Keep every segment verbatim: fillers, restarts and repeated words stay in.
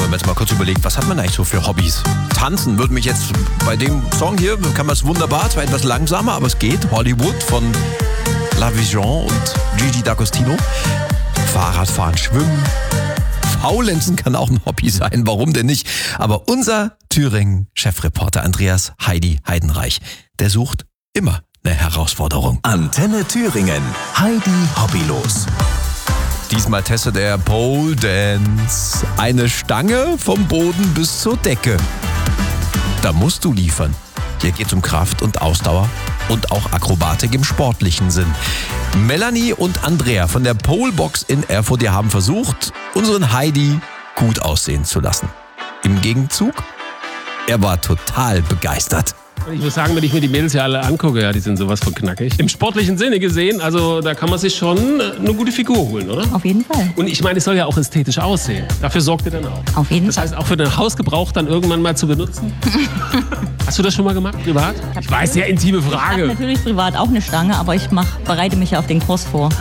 wir jetzt mal kurz überlegt, was hat man eigentlich so für Hobbys? Tanzen würde mich jetzt bei dem Song hier, kann man es wunderbar, zwar etwas langsamer, aber es geht. Hollywood von La Vision und Gigi D'Agostino. Fahrradfahren, Schwimmen. Faulenzen kann auch ein Hobby sein, warum denn nicht? Aber unser Thüringen-Chefreporter Andreas Heidi Heidenreich, der sucht immer eine Herausforderung. Antenne Thüringen, Heidi Hobbylos. Diesmal testet er Pole Dance. Eine Stange vom Boden bis zur Decke. Da musst du liefern. Hier geht's um Kraft und Ausdauer und auch Akrobatik im sportlichen Sinn. Melanie und Andrea von der Polebox in Erfurt, die haben versucht, unseren Heidi gut aussehen zu lassen. Im Gegenzug, er war total begeistert. Ich muss sagen, wenn ich mir die Mädels ja alle angucke, ja, die sind sowas von knackig. Im sportlichen Sinne gesehen, also da kann man sich schon eine gute Figur holen, oder? Auf jeden Fall. Und ich meine, es soll ja auch ästhetisch aussehen. Dafür sorgt ihr dann auch. Auf jeden das Fall. heißt, auch für den Hausgebrauch dann irgendwann mal zu benutzen? Hast du das schon mal gemacht, privat? Ich weiß, sehr intime Ich habe Frage. natürlich privat auch eine Stange, aber ich mach, bereite mich ja auf den Kurs vor.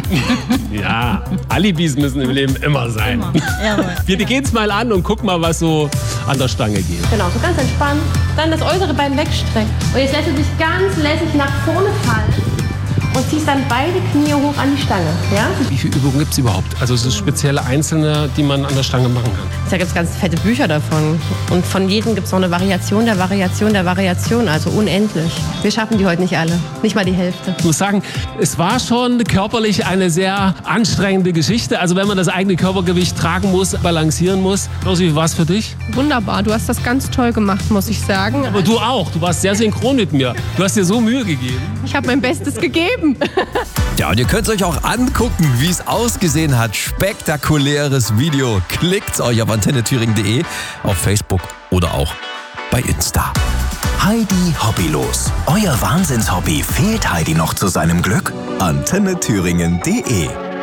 Ja, Alibis müssen im Leben immer sein. Immer. Jawohl. Wir gehen's mal an und gucken mal, was so an der Stange geht. Genau, so ganz entspannt. Dann das äußere Bein wegstrecken. Und jetzt lässt du dich ganz lässig nach vorne fallen und ziehst dann beide Knie hoch an die Stange. Ja? Wie viele Übungen gibt es überhaupt? Also es ist spezielle einzelne, die man an der Stange machen kann. Da gibt es ganz fette Bücher davon. Und von jedem gibt es noch eine Variation der Variation der Variation, also unendlich. Wir schaffen die heute nicht alle, nicht mal die Hälfte. Ich muss sagen, es war schon körperlich eine sehr anstrengende Geschichte. Also wenn man das eigene Körpergewicht tragen muss, balancieren muss. Rosi, wie war es für dich? Wunderbar, du hast das ganz toll gemacht, muss ich sagen. Aber du auch, du warst sehr synchron mit mir. Du hast dir so Mühe gegeben. Ich habe mein Bestes gegeben. Ja, und ihr könnt es euch auch angucken, wie es ausgesehen hat. Spektakuläres Video. Klickt's euch auf antenne thüringen punkt de, auf Facebook oder auch bei Insta. Heidi Hobbylos. Euer Wahnsinnshobby fehlt Heidi noch zu seinem Glück? antenne thüringen punkt de